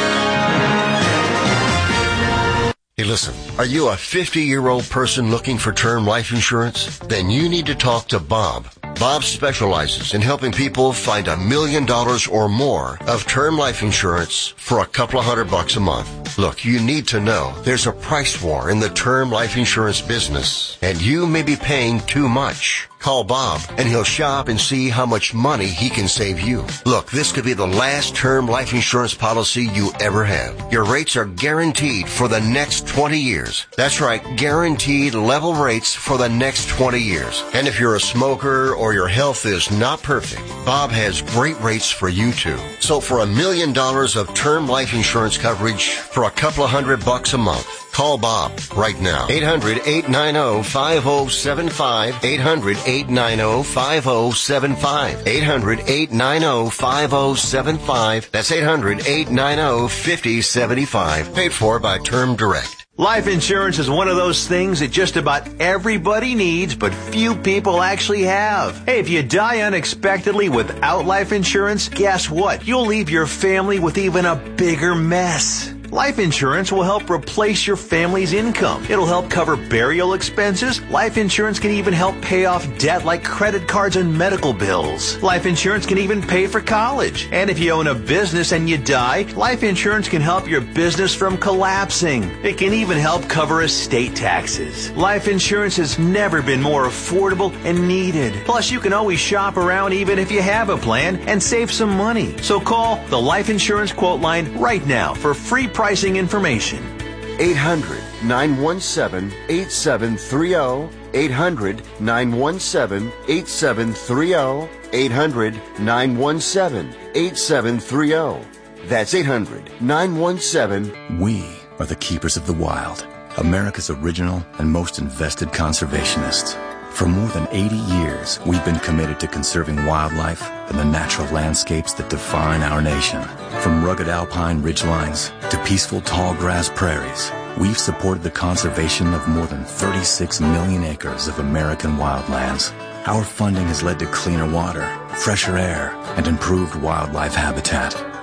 Hey, listen, are you a fifty-year-old person looking for term life insurance? Then you need to talk to Bob. Bob specializes in helping people find a million dollars or more of term life insurance for a couple of hundred bucks a month. Look, you need to know there's a price war in the term life insurance business, and you may be paying too much. Call Bob, and he'll shop and see how much money he can save you. Look, this could be the last term life insurance policy you ever have. Your rates are guaranteed for the next twenty years. That's right, guaranteed level rates for the next twenty years. And if you're a smoker or your health is not perfect, Bob has great rates for you too. So for a million dollars of term life insurance coverage for a couple of hundred bucks a month, call Bob right now. eight hundred, eight nine zero, five zero seven five. eight hundred, eight nine zero, five zero seven five. eight hundred, eight nine zero, five zero seven five. That's eight hundred, eight nine zero, five zero seven five. Paid for by Term Direct. Life insurance is one of those things that just about everybody needs, but few people actually have. Hey, if you die unexpectedly without life insurance, guess what? You'll leave your family with even a bigger mess. Life insurance will help replace your family's income. It'll help cover burial expenses. Life insurance can even help pay off debt like credit cards and medical bills. Life insurance can even pay for college. And if you own a business and you die, life insurance can help your business from collapsing. It can even help cover estate taxes. Life insurance has never been more affordable and needed. Plus, you can always shop around even if you have a plan and save some money. So call the Life Insurance Quote Line right now for free pricing information. eight hundred, nine one seven, eight seven three zero. eight hundred, nine one seven, eight seven three zero. eight hundred, nine one seven, eight seven three zero. That's eight hundred, nine one seven. We are the keepers of the wild, America's original and most invested conservationists. For more than eighty years, we've been committed to conserving wildlife and the natural landscapes that define our nation. From rugged alpine ridgelines to peaceful tall grass prairies, we've supported the conservation of more than thirty-six million acres of American wildlands. Our funding has led to cleaner water, fresher air, and improved wildlife habitat.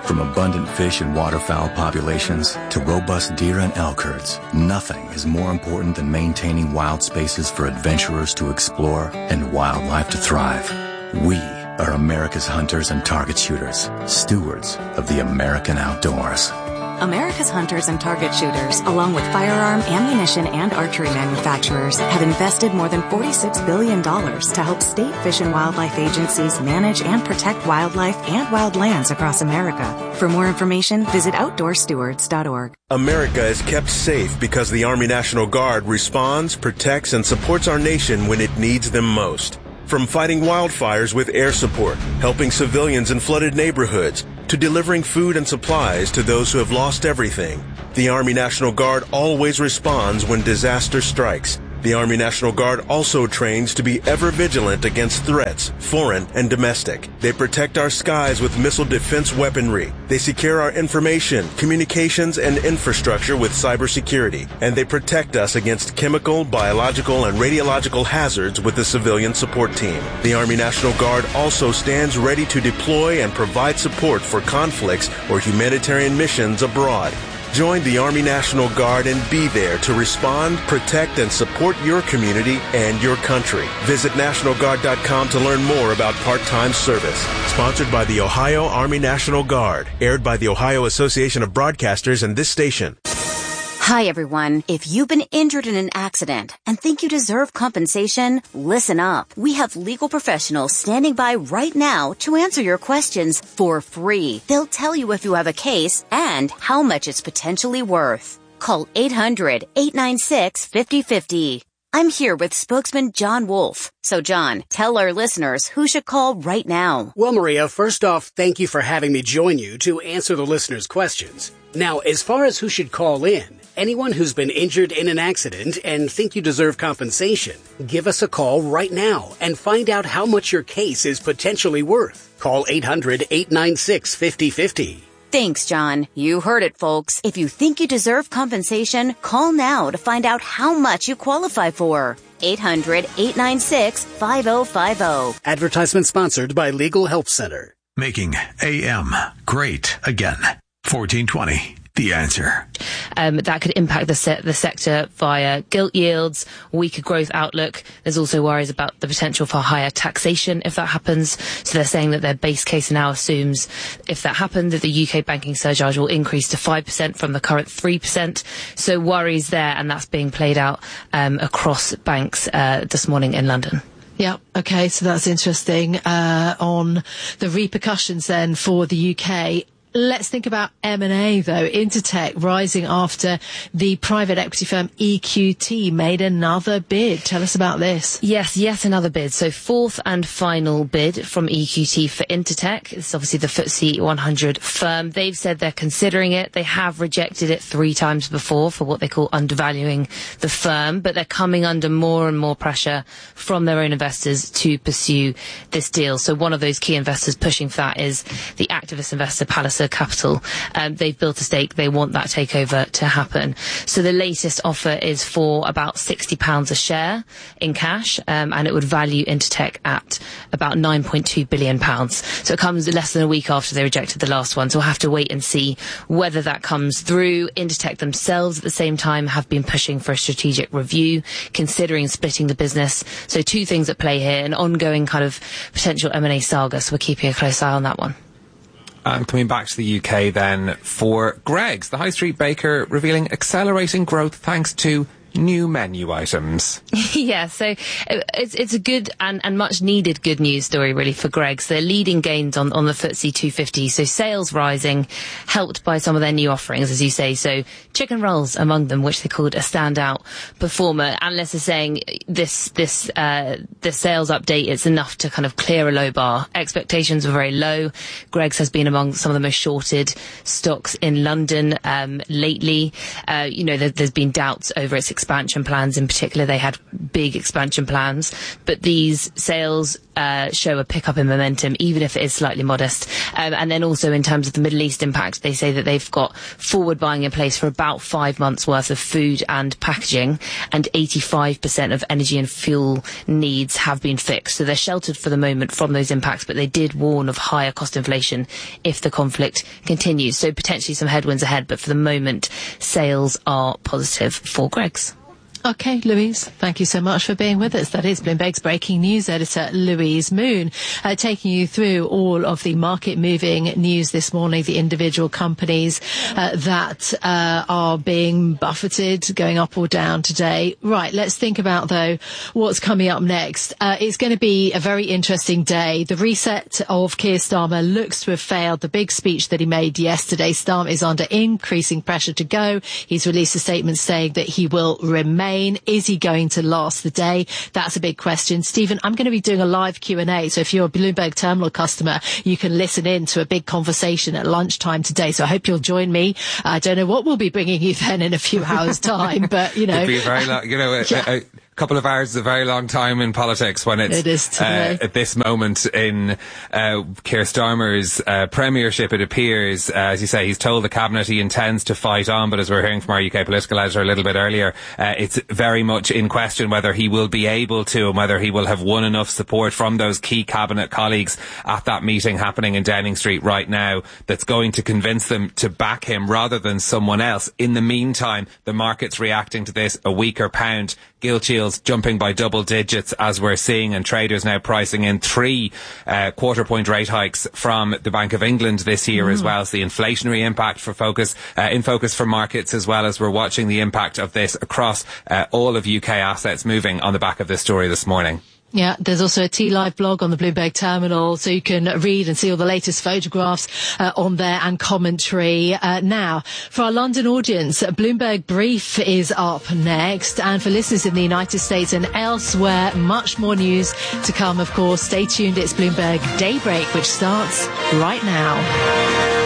From abundant fish and waterfowl populations to robust deer and elk herds, nothing is more important than maintaining wild spaces for adventurers to explore and wildlife to thrive. We are America's hunters and target shooters, stewards of the American outdoors. America's hunters and target shooters, along with firearm, ammunition, and archery manufacturers, have invested more than forty-six billion dollars to help state fish and wildlife agencies manage and protect wildlife and wild lands across America. For more information, visit outdoor stewards dot org. America is kept safe because the Army National Guard responds, protects, and supports our nation when it needs them most. From fighting wildfires with air support, helping civilians in flooded neighborhoods, to delivering food and supplies to those who have lost everything, the Army National Guard always responds when disaster strikes. The Army National Guard also trains to be ever vigilant against threats, foreign and domestic. They protect our skies with missile defense weaponry. They secure our information, communications, and infrastructure with cybersecurity. And they protect us against chemical, biological, and radiological hazards with the civilian support team. The Army National Guard also stands ready to deploy and provide support for conflicts or humanitarian missions abroad. Join the Army National Guard and be there to respond, protect, and support your community and your country. Visit National Guard dot com to learn more about part-time service. Sponsored by the Ohio Army National Guard. Aired by the Ohio Association of Broadcasters and this station. Hi, everyone. If you've been injured in an accident and think you deserve compensation, listen up. We have legal professionals standing by right now to answer your questions for free. They'll tell you if you have a case and how much it's potentially worth. Call eight hundred, eight nine six, five oh five oh. I'm here with spokesman John Wolf. So, John, tell our listeners who should call right now. Well, Maria, first off, thank you for having me join you to answer the listeners' questions. Now, as far as who should call in, anyone who's been injured in an accident and think you deserve compensation, give us a call right now and find out how much your case is potentially worth. Call eight hundred, eight nine six, five oh five oh. Thanks, John. You heard it, folks. If you think you deserve compensation, call now to find out how much you qualify for. eight hundred, eight nine six, five oh five oh. Advertisement sponsored by Legal Help Center. Making A M great again. fourteen twenty. The Answer. Um, that could impact the se- the sector via gilt yields, weaker growth outlook. There's also worries about the potential for higher taxation if that happens. So they're saying that their base case now assumes if that happens, that the U K banking surcharge will increase to five percent from the current three percent. So worries there, and that's being played out um, across banks uh, this morning in London. Yeah, okay, so that's interesting. Uh, on the repercussions then for the U K. Let's think about M and A, though. Intertek rising after the private equity firm E Q T made another bid. Tell us about this. Yes, yet another bid. So fourth and final bid from E Q T for Intertek. It's obviously the F T S E one hundred firm. They've said they're considering it. They have rejected it three times before for what they call undervaluing the firm, but they're coming under more and more pressure from their own investors to pursue this deal. So one of those key investors pushing for that is the activist investor Palliser Capital. Um, they've built a stake. They want that takeover to happen. So the latest offer is for about sixty pounds a share in cash, um, and it would value Intertek at about nine point two billion pounds. So it comes less than a week after they rejected the last one. So we'll have to wait and see whether that comes through. Intertek themselves at the same time have been pushing for a strategic review, considering splitting the business. So two things at play here, an ongoing kind of potential M and A saga. So we're keeping a close eye on that one. And coming back to the U K then, for Greggs, the high street baker revealing accelerating growth thanks to new menu items. Yeah, so it's it's a good and, and much needed good news story really for Greggs. They're leading gains on, on the F T S E two fifty, so sales rising, helped by some of their new offerings, as you say. So chicken rolls among them, which they called a standout performer. Analysts are saying this this uh, the sales update is enough to kind of clear a low bar. Expectations were very low. Greggs has been among some of the most shorted stocks in London um, lately. Uh, you know, there, there's been doubts over its expansion plans. In particular, they had big expansion plans, but these sales uh, show a pickup in momentum, even if it is slightly modest. Um, and then also in terms of the Middle East impact, they say that they've got forward buying in place for about five months worth of food and packaging, and eighty-five percent of energy and fuel needs have been fixed. So they're sheltered for the moment from those impacts, but they did warn of higher cost inflation if the conflict continues. So potentially some headwinds ahead, but for the moment, sales are positive for Greggs. Okay, Louise, thank you so much for being with us. That is Bloomberg's breaking news editor, Louise Moon, uh, taking you through all of the market-moving news this morning, the individual companies uh, that uh, are being buffeted, going up or down today. Right, let's think about, though, what's coming up next. Uh, it's going to be a very interesting day. The reset of Keir Starmer looks to have failed. The big speech that he made yesterday, Starmer is under increasing pressure to go. He's released a statement saying that he will remain. Is he going to last the day? That's a big question. Stephen, I'm going to be doing a live Q and A, so if you're a Bloomberg Terminal customer, you can listen in to a big conversation at lunchtime today, so I hope you'll join me. I don't know what we'll be bringing you then in a few hours' time, but, you know. It'd be a very long, you know, a, yeah. a, a couple of hours is a very long time in politics when it's it is uh, at this moment in uh, Keir Starmer's uh, premiership. It appears, uh, as you say, he's told the cabinet he intends to fight on, but as we're hearing from our U K political editor a little bit earlier, uh, it's very much in question whether he will be able to, and whether he will have won enough support from those key cabinet colleagues at that meeting happening in Downing Street right now that's going to convince them to back him rather than someone else. In the meantime, the market's reacting to this, a weaker pound, gilt yields jumping by double digits as we're seeing, and traders now pricing in three uh, quarter point rate hikes from the Bank of England this year mm. as well. So the inflationary impact for focus uh, in focus for markets, as well as we're watching the impact of this across uh, all of U K assets moving on the back of this story this morning. Yeah, there's also a T-Live blog on the Bloomberg Terminal, so you can read and see all the latest photographs uh, on there and commentary. Uh, now, for our London audience, Bloomberg Brief is up next. And for listeners in the United States and elsewhere, much more news to come, of course. Stay tuned. It's Bloomberg Daybreak, which starts right now.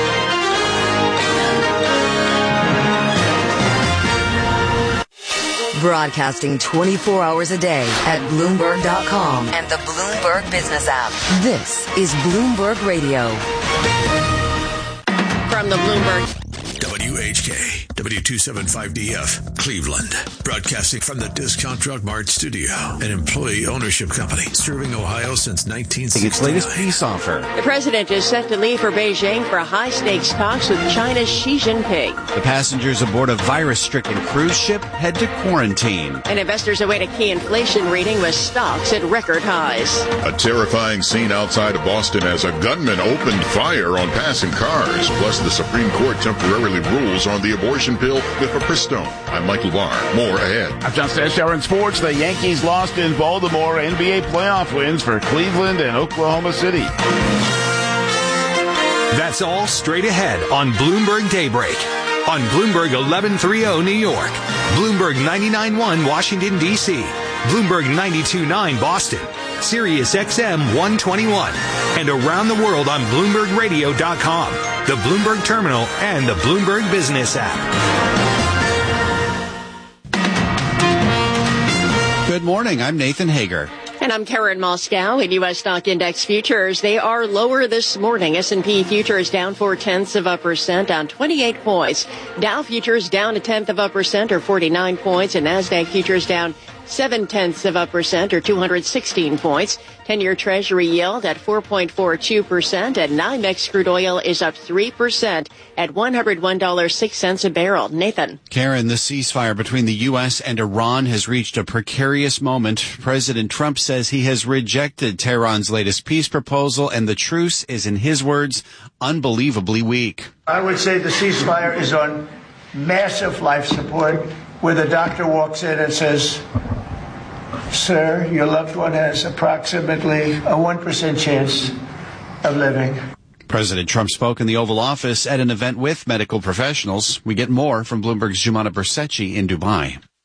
Broadcasting twenty-four hours a day at Bloomberg dot com and the Bloomberg Business app. This is Bloomberg Radio. From the Bloomberg W H K, W two seventy-five D F, Cleveland. Broadcasting from the Discount Drug Mart studio, an employee ownership company serving Ohio since nineteen sixty-nine. Its latest peace offer. The president is set to leave for Beijing for high-stakes talks with China's Xi Jinping. The passengers aboard a virus-stricken cruise ship head to quarantine. And investors await a key inflation reading with stocks at record highs. A terrifying scene outside of Boston as a gunman opened fire on passing cars. Plus, the Supreme Court temporarily rules on the abortion pill with a Pristone. I'm Michael Barr. More ahead. I'm John Stashower in sports. The Yankees lost in Baltimore. N B A playoff wins for Cleveland and Oklahoma City. That's all straight ahead on Bloomberg Daybreak. On Bloomberg eleven thirty New York. Bloomberg ninety-nine point one Washington, D C. Bloomberg ninety-two point nine Boston. Sirius X M one twenty-one. And around the world on Bloomberg Radio dot com, the Bloomberg Terminal, and the Bloomberg Business app. Good morning. I'm Nathan Hager. And I'm Karen Moscow. In U S stock index futures, they are lower this morning. S and P futures down four tenths of a percent, down twenty-eight points. Dow futures down a tenth of a percent, or forty-nine points, and NASDAQ futures down seven tenths of a percent, or two hundred sixteen points. ten-year Treasury yield at four point four two percent, and NYMEX crude oil is up three percent at one hundred one dollars and six cents a barrel. Nathan. Karen, the ceasefire between the U S and Iran has reached a precarious moment. President Trump says he has rejected Tehran's latest peace proposal, and the truce is, in his words, unbelievably weak. I would say the ceasefire is on massive life support, where the doctor walks in and says, sir, your loved one has approximately a one percent chance of living. President Trump spoke in the Oval Office at an event with medical professionals. We get more from Bloomberg's Jumana Bersecci in Dubai.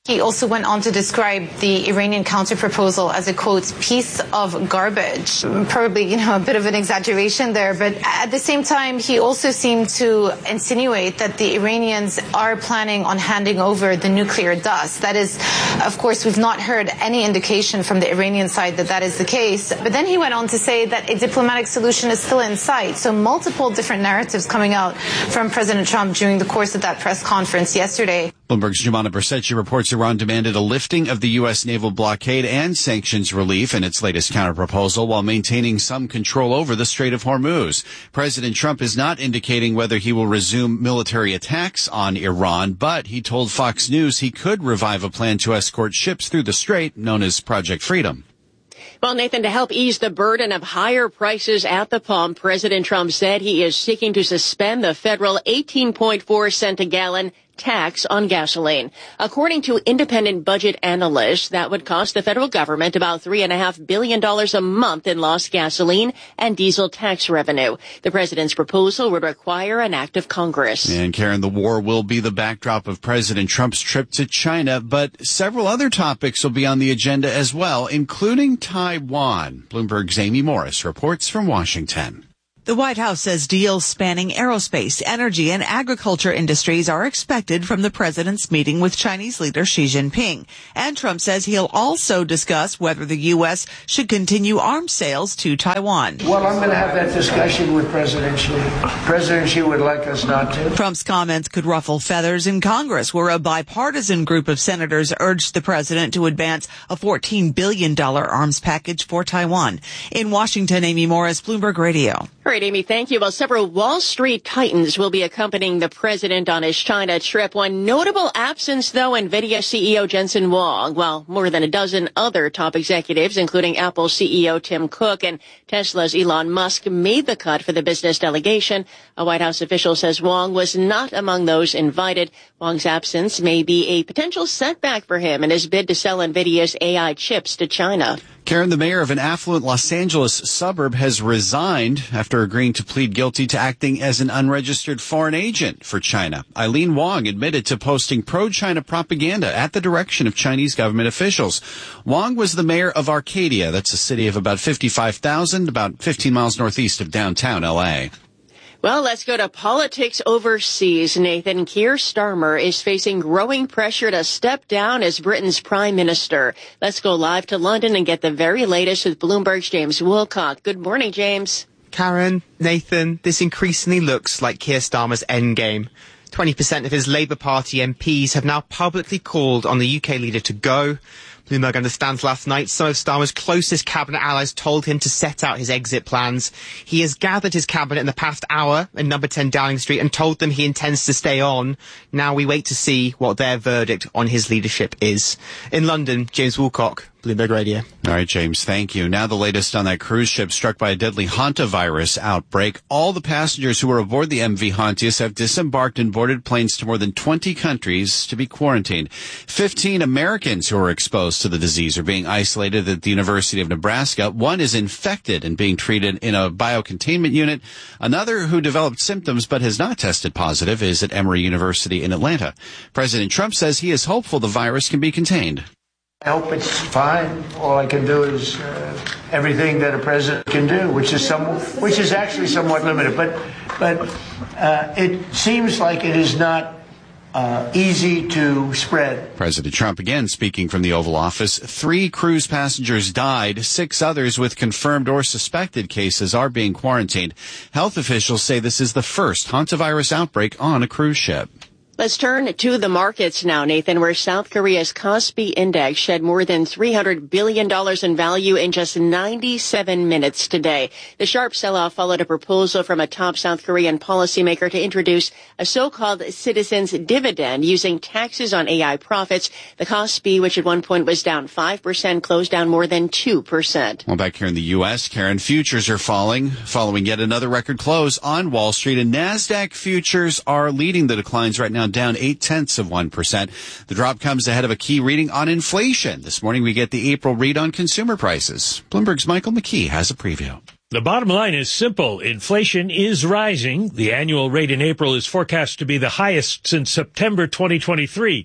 He also went on to describe the Iranian counter-proposal as a, quote, piece of garbage. Probably, you know, a bit of an exaggeration there, but at the same time, he also seemed to insinuate that the Iranians are planning on handing over the nuclear dust. That is, of course, we've not heard any indication from the Iranian side that that is the case. But then he went on to say that a diplomatic solution is still in sight. So multiple different narratives coming out from President Trump during the course of that press conference yesterday. Bloomberg's Jumana Bersetchi reports Iran demanded a lifting of the U S naval blockade and sanctions relief in its latest counterproposal while maintaining some control over the Strait of Hormuz. President Trump is not indicating whether he will resume military attacks on Iran, but he told Fox News he could revive a plan to escort ships through the strait known as Project Freedom. Well, Nathan, to help ease the burden of higher prices at the pump, President Trump said he is seeking to suspend the federal eighteen point four cent a gallon tax on gasoline. According to independent budget analysts, that would cost the federal government about three and a half billion dollars a month in lost gasoline and diesel tax revenue. The president's proposal would require an act of Congress. And Karen, the war will be the backdrop of President Trump's trip to China, but several other topics will be on the agenda as well, including Taiwan. Bloomberg's Amy Morris reports from Washington. The White House says deals spanning aerospace, energy, and agriculture industries are expected from the president's meeting with Chinese leader Xi Jinping. And Trump says he'll also discuss whether the U S should continue arms sales to Taiwan. Well, I'm going to have that discussion with President Xi. President Xi would like us not to. Trump's comments could ruffle feathers in Congress, where a bipartisan group of senators urged the president to advance a fourteen billion dollars arms package for Taiwan. In Washington, Amy Morris, Bloomberg Radio. All right, Amy, thank you. Well, several Wall Street titans will be accompanying the president on his China trip. One notable absence, though, NVIDIA C E O Jensen Huang, while more than a dozen other top executives, including Apple C E O Tim Cook and Tesla's Elon Musk, made the cut for the business delegation. A White House official says Huang was not among those invited. Huang's absence may be a potential setback for him in his bid to sell NVIDIA's A I chips to China. Karen, the mayor of an affluent Los Angeles suburb has resigned after agreeing to plead guilty to acting as an unregistered foreign agent for China. Eileen Wong admitted to posting pro-China propaganda at the direction of Chinese government officials. Wong was the mayor of Arcadia. That's a city of about fifty-five thousand, about fifteen miles northeast of downtown L A. Well, let's go to politics overseas. Nathan, Keir Starmer is facing growing pressure to step down as Britain's prime minister. Let's go live to London and get the very latest with Bloomberg's James Wilcock. Good morning, James. Karen, Nathan, this increasingly looks like Keir Starmer's endgame. twenty percent of his Labour Party M Ps have now publicly called on the U K leader to go. Bloomberg understands last night some of Starmer's closest cabinet allies told him to set out his exit plans. He has gathered his cabinet in the past hour in number ten Downing Street and told them he intends to stay on. Now we wait to see what their verdict on his leadership is. In London, James Woolcock, Bloomberg Radio. All right, James, thank you. Now the latest on that cruise ship struck by a deadly hantavirus outbreak. All the passengers who were aboard the M V Hontius have disembarked and boarded planes to more than twenty countries to be quarantined. Fifteen Americans who are exposed to the disease are being isolated at the University of Nebraska. One is infected and being treated in a biocontainment unit. Another who developed symptoms but has not tested positive is at Emory University in Atlanta. President Trump says he is hopeful the virus can be contained. I hope it's fine. All I can do is uh, everything that a president can do, which is some, which is actually somewhat limited. But, but uh, it seems like it is not uh, easy to spread. President Trump again speaking from the Oval Office. Three cruise passengers died. Six others with confirmed or suspected cases are being quarantined. Health officials say this is the first hantavirus outbreak on a cruise ship. Let's turn to the markets now, Nathan, where South Korea's Kospi index shed more than three hundred billion dollars in value in just ninety-seven minutes today. The sharp sell-off followed a proposal from a top South Korean policymaker to introduce a so-called citizens dividend using taxes on A I profits. The Kospi, which at one point was down five percent, closed down more than two percent. Well, back here in the U S, Karen, futures are falling, following yet another record close on Wall Street, and NASDAQ futures are leading the declines right now, down eight-tenths of one percent. The drop comes ahead of a key reading on inflation. This morning we get the April read on consumer prices. Bloomberg's Michael McKee has a preview. The bottom line is simple. Inflation is rising. The annual rate in April is forecast to be the highest since September twenty twenty-three.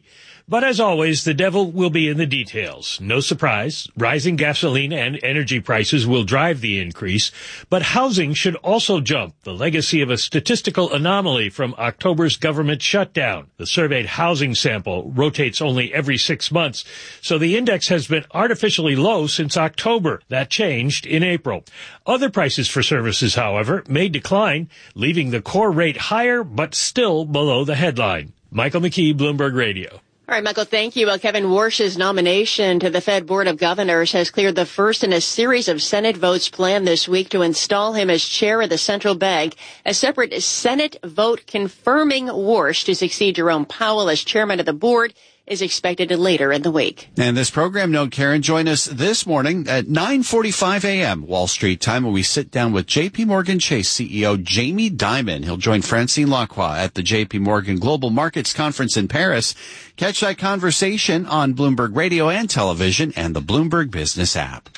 But as always, the devil will be in the details. No surprise, rising gasoline and energy prices will drive the increase, but housing should also jump, the legacy of a statistical anomaly from October's government shutdown. The surveyed housing sample rotates only every six months, so the index has been artificially low since October. That changed in April. Other prices for services, however, may decline, leaving the core rate higher but still below the headline. Michael McKee, Bloomberg Radio. All right, Michael, thank you. Well, Kevin Warsh's nomination to the Fed Board of Governors has cleared the first in a series of Senate votes planned this week to install him as chair of the central bank. A separate Senate vote confirming Warsh to succeed Jerome Powell as chairman of the board is expected later in the week. And this program note, Karen, join us this morning at nine forty-five a.m. Wall Street time when we sit down with J P. Morgan Chase C E O Jamie Dimon. He'll join Francine Lacroix at the J P. Morgan Global Markets Conference in Paris. Catch that conversation on Bloomberg Radio and television and the Bloomberg Business app.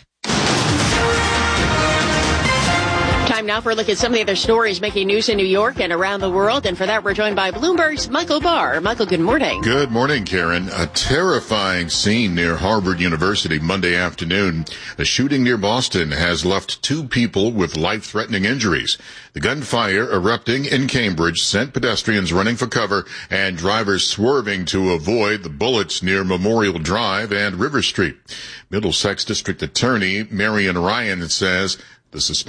Time now for a look at some of the other stories making news in New York and around the world. And for that, we're joined by Bloomberg's Michael Barr. Michael, good morning. Good morning, Karen. A terrifying scene near Harvard University Monday afternoon. A shooting near Boston has left two people with life-threatening injuries. The gunfire erupting in Cambridge sent pedestrians running for cover and drivers swerving to avoid the bullets near Memorial Drive and River Street. Middlesex District Attorney Marion Ryan says the suspect